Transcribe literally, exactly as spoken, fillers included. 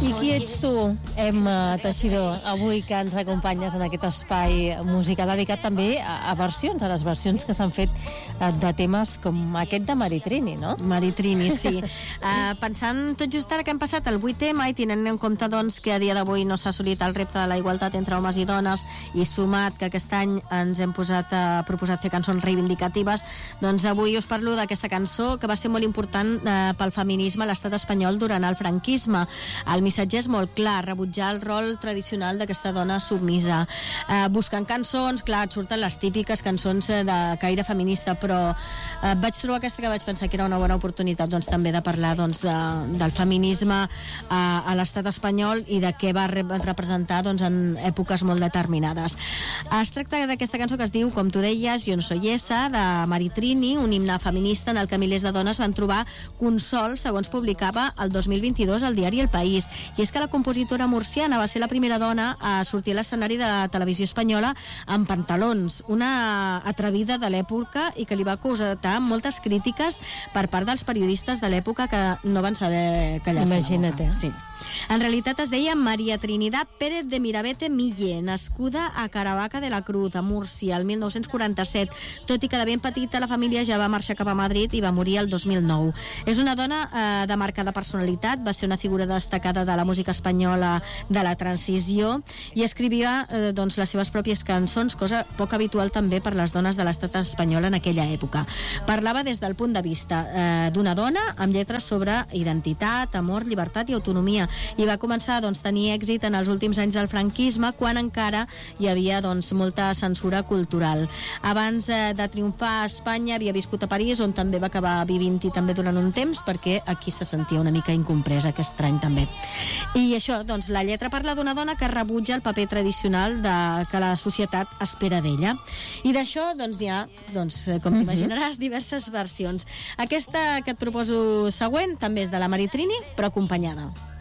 I qui ets tu, Emma Teixidor, avui que ens acompanyes en aquest espai musical dedicat també a, a versions, a les versions que s'han fet de temes com aquest de Maritrini, no? Maritrini, sí. uh, pensant tot just ara que hem passat el vuit ema i tenint en compte doncs, que a dia d'avui no s'ha assolit el repte de la igualtat entre homes i dones i sumat que aquest any ens hem posat uh, proposat fer cançons reivindicatives, doncs avui us parlo d'aquesta cançó que va ser molt important uh, pel feminisme a l'estat espanyol durant el franquisme. El missatge és molt clar, rebutjar el rol tradicional d'aquesta dona submisa. Eh, buscant cançons, clar, et surten les típiques cançons de caire feminista, però eh, vaig trobar aquesta que vaig pensar que era una bona oportunitat doncs, també de parlar doncs, de, del feminisme a, a l'estat espanyol i de què va re representar doncs, en èpoques molt determinades. Es tracta d'aquesta cançó que es diu, com tu deies, Jo no soy esa, de Maritrini, un himne feminista en el que milers de dones van trobar consol, segons publicava el dos mil vint-i-dos al diari El País. I és que la compositora murciana va ser la primera dona a sortir a l'escenari de la televisió espanyola amb pantalons, una atrevida de l'època i que li va causar moltes crítiques per part dels periodistes de l'època que no van saber callar-se. Imagina't, eh? Sí. En realitat es deia María Trinidad Pérez de Mirabete Mille, nascuda a Caravaca de la Cruz, a Múrcia, el mil nou-cents quaranta-set, tot i que de ben petita la família ja va marxar cap a Madrid i va morir el dos mil nou. És una dona eh, de marcada personalitat, va ser una figura destacada de la música espanyola de la transició i escrivia eh, doncs, les seves pròpies cançons, cosa poc habitual també per les dones de l'estat espanyol en aquella època. Parlava des del punt de vista eh, d'una dona amb lletres sobre identitat, amor, llibertat i autonomia, i va començar doncs, a tenir èxit en els últims anys del franquisme, quan encara hi havia doncs, molta censura cultural. Abans eh, de triomfar a Espanya havia viscut a París, on també va acabar vivint-hi també durant un temps, perquè aquí se sentia una mica incompresa, que estrany també. I això, doncs, la lletra parla d'una dona que rebutja el paper tradicional de, que la societat espera d'ella. I d'això, doncs, hi ha, doncs, com t'imaginaràs, diverses versions. Aquesta que et proposo següent també és de la Maritrini, però acompanyada.